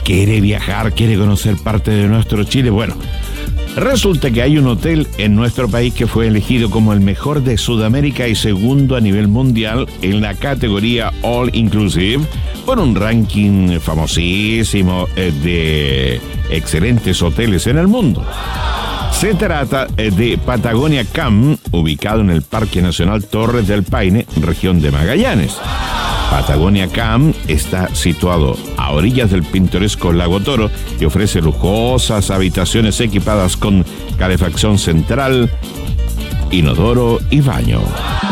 quiere viajar, quiere conocer parte de nuestro Chile. Bueno, resulta que hay un hotel en nuestro país que fue elegido como el mejor de Sudamérica y segundo a nivel mundial en la categoría All Inclusive por un ranking famosísimo de excelentes hoteles en el mundo. Se trata de Patagonia Camp, ubicado en el Parque Nacional Torres del Paine, región de Magallanes. Patagonia Camp está situado a orillas del pintoresco Lago Toro y ofrece lujosas habitaciones equipadas con calefacción central, inodoro y baño.